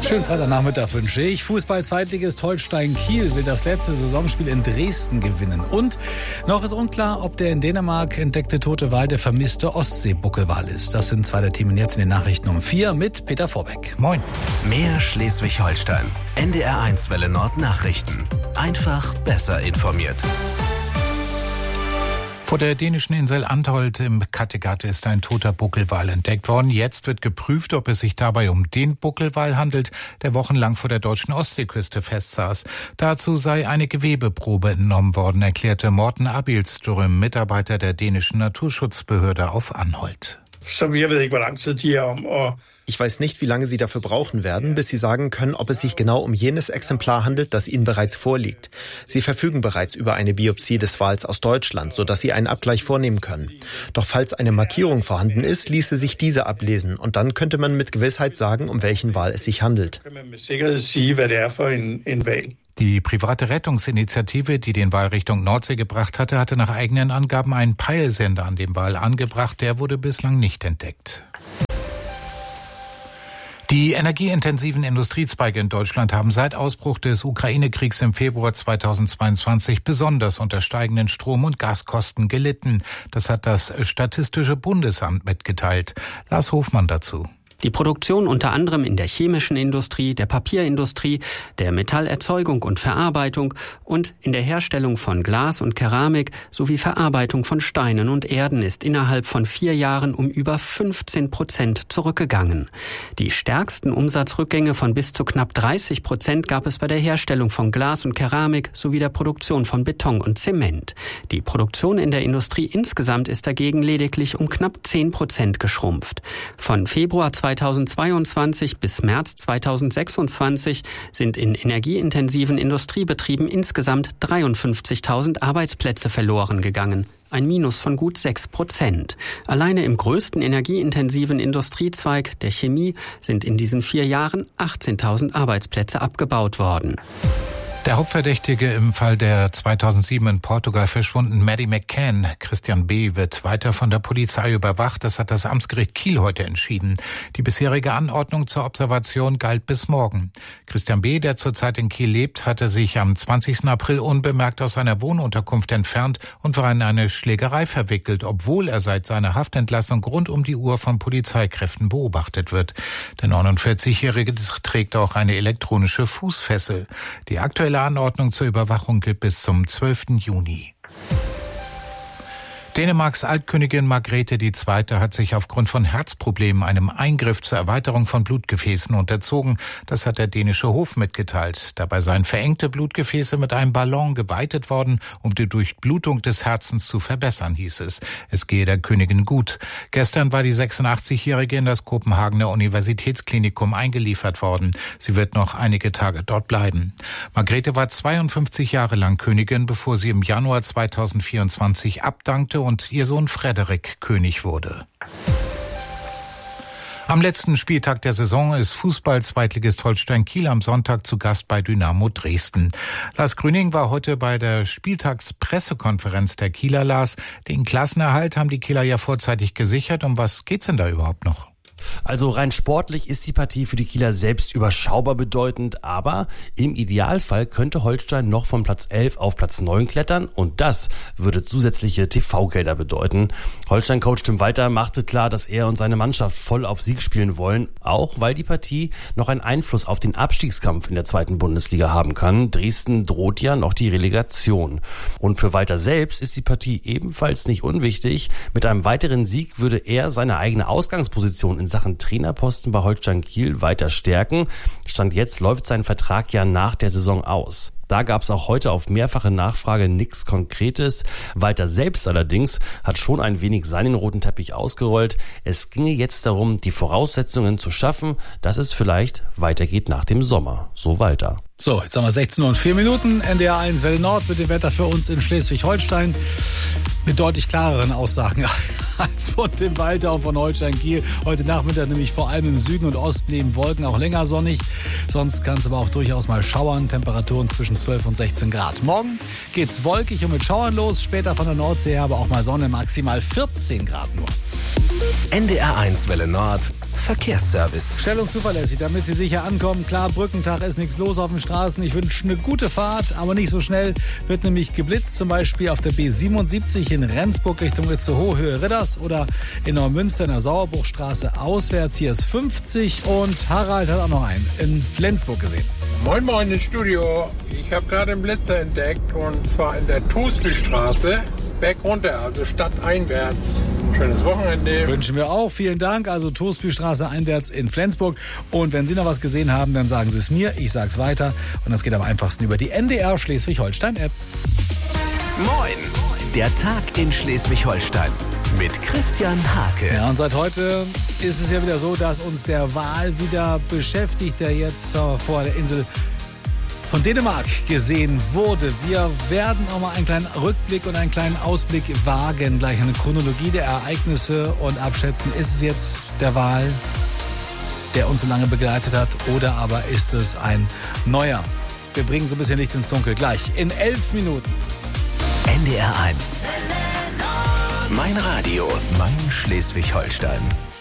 Schönen Freitagnachmittag wünsche ich. Fußball-Zweitligist Holstein Kiel will das letzte Saisonspiel in Dresden gewinnen. Und noch ist unklar, ob der in Dänemark entdeckte tote Wal der vermisste Ostseebuckelwal ist. Das sind zwei der Themen jetzt in den Nachrichten um 4 mit Peter Vorbeck. Moin. Mehr Schleswig-Holstein. NDR1 Welle Nord Nachrichten. Einfach besser informiert. Vor der dänischen Insel Anholt im Kattegat ist ein toter Buckelwal entdeckt worden. Jetzt wird geprüft, ob es sich dabei um den Buckelwal handelt, der wochenlang vor der deutschen Ostseeküste festsaß. Dazu sei eine Gewebeprobe entnommen worden, erklärte Morten Abilström, Mitarbeiter der dänischen Naturschutzbehörde auf Anholt. Ich weiß nicht, wie lange Sie dafür brauchen werden, bis Sie sagen können, ob es sich genau um jenes Exemplar handelt, das Ihnen bereits vorliegt. Sie verfügen bereits über eine Biopsie des Wals aus Deutschland, sodass Sie einen Abgleich vornehmen können. Doch falls eine Markierung vorhanden ist, ließe sich diese ablesen und dann könnte man mit Gewissheit sagen, um welchen Wal es sich handelt. Die private Rettungsinitiative, die den Wal Richtung Nordsee gebracht hatte, hatte nach eigenen Angaben einen Peilsender an dem Wal angebracht. Der wurde bislang nicht entdeckt. Die energieintensiven Industriezweige in Deutschland haben seit Ausbruch des Ukraine-Kriegs im Februar 2022 besonders unter steigenden Strom- und Gaskosten gelitten. Das hat das Statistische Bundesamt mitgeteilt. Lars Hofmann dazu. Die Produktion unter anderem in der chemischen Industrie, der Papierindustrie, der Metallerzeugung und Verarbeitung und in der Herstellung von Glas und Keramik sowie Verarbeitung von Steinen und Erden ist innerhalb von 4 Jahren um über 15% zurückgegangen. Die stärksten Umsatzrückgänge von bis zu knapp 30% gab es bei der Herstellung von Glas und Keramik sowie der Produktion von Beton und Zement. Die Produktion in der Industrie insgesamt ist dagegen lediglich um knapp 10% geschrumpft. Von Februar 2022 bis März 2026 sind in energieintensiven Industriebetrieben insgesamt 53.000 Arbeitsplätze verloren gegangen. Ein Minus von gut 6%. Alleine im größten energieintensiven Industriezweig, der Chemie, sind in diesen 4 Jahren 18.000 Arbeitsplätze abgebaut worden. Der Hauptverdächtige im Fall der 2007 in Portugal verschwundenen Maddie McCann, Christian B., wird weiter von der Polizei überwacht. Das hat das Amtsgericht Kiel heute entschieden. Die bisherige Anordnung zur Observation galt bis morgen. Christian B., der zurzeit in Kiel lebt, hatte sich am 20. April unbemerkt aus seiner Wohnunterkunft entfernt und war in eine Schlägerei verwickelt, obwohl er seit seiner Haftentlassung rund um die Uhr von Polizeikräften beobachtet wird. Der 49-Jährige trägt auch eine elektronische Fußfessel. Die aktuelle Anordnung zur Überwachung gilt bis zum 12. Juni. Dänemarks Altkönigin Margrethe II. Hat sich aufgrund von Herzproblemen einem Eingriff zur Erweiterung von Blutgefäßen unterzogen. Das hat der dänische Hof mitgeteilt. Dabei seien verengte Blutgefäße mit einem Ballon geweitet worden, um die Durchblutung des Herzens zu verbessern, hieß es. Es gehe der Königin gut. Gestern war die 86-Jährige in das Kopenhagener Universitätsklinikum eingeliefert worden. Sie wird noch einige Tage dort bleiben. Margrethe war 52 Jahre lang Königin, bevor sie im Januar 2024 abdankte und ihr Sohn Frederik König wurde. Am letzten Spieltag der Saison ist Fußball-Zweitligist Holstein Kiel am Sonntag zu Gast bei Dynamo Dresden. Lars Grüning war heute bei der Spieltagspressekonferenz der Kieler. Lars, den Klassenerhalt haben die Kieler ja vorzeitig gesichert. Um was geht's denn da überhaupt noch? Also rein sportlich ist die Partie für die Kieler selbst überschaubar bedeutend, aber im Idealfall könnte Holstein noch von Platz 11 auf Platz 9 klettern und das würde zusätzliche TV-Gelder bedeuten. Holstein-Coach Tim Walter machte klar, dass er und seine Mannschaft voll auf Sieg spielen wollen, auch weil die Partie noch einen Einfluss auf den Abstiegskampf in der 2. Bundesliga haben kann. Dresden droht ja noch die Relegation. Und für Walter selbst ist die Partie ebenfalls nicht unwichtig. Mit einem weiteren Sieg würde er seine eigene Ausgangsposition in Sachen Trainerposten bei Holstein Kiel weiter stärken. Stand jetzt läuft sein Vertrag ja nach der Saison aus. Da gab es auch heute auf mehrfache Nachfrage nichts Konkretes. Walter selbst allerdings hat schon ein wenig seinen roten Teppich ausgerollt. Es ginge jetzt darum, die Voraussetzungen zu schaffen, dass es vielleicht weitergeht nach dem Sommer. So Walter. So, jetzt haben wir 16 Uhr und 4 Minuten. NDR1 Welle Nord mit dem Wetter für uns in Schleswig-Holstein. Mit deutlich klareren Aussagen als von dem Walter und von Holstein Kiel. Heute Nachmittag nämlich vor allem im Süden und Osten neben Wolken auch länger sonnig. Sonst kann es aber auch durchaus mal schauern. Temperaturen zwischen 12 und 16 Grad. Morgen geht's wolkig und mit Schauern los. Später von der Nordsee her aber auch mal Sonne, maximal 14 Grad nur. NDR1 Welle Nord Verkehrsservice. Stellungszuverlässig, damit Sie sicher ankommen. Klar, Brückentag ist nichts los auf den Straßen. Ich wünsche eine gute Fahrt, aber nicht so schnell. Wird nämlich geblitzt, zum Beispiel auf der B77 in Rendsburg Richtung Itzehoe, Höhe Ridders oder in Neumünster in der Sauerbruchstraße auswärts. Hier ist 50 und Harald hat auch noch einen in Flensburg gesehen. Moin Moin ins Studio. Ich habe gerade einen Blitzer entdeckt und zwar in der Toastbystraße. Berg runter, also stadteinwärts. Schönes Wochenende. Wünschen wir auch. Vielen Dank. Also Toastbystraße einwärts in Flensburg. Und wenn Sie noch was gesehen haben, dann sagen Sie es mir. Ich sage es weiter. Und das geht am einfachsten über die NDR Schleswig-Holstein-App. Moin, der Tag in Schleswig-Holstein mit Christian Hake. Ja, und seit heute ist es ja wieder so, dass uns der Wal wieder beschäftigt, der jetzt vor der Insel von Dänemark gesehen wurde. Wir werden auch mal einen kleinen Rückblick und einen kleinen Ausblick wagen, gleich eine Chronologie der Ereignisse und abschätzen, ist es jetzt der Wal, der uns so lange begleitet hat, oder aber ist es ein neuer? Wir bringen so ein bisschen Licht ins Dunkel gleich in 11 Minuten. NDR1. Mein Radio, mein Schleswig-Holstein.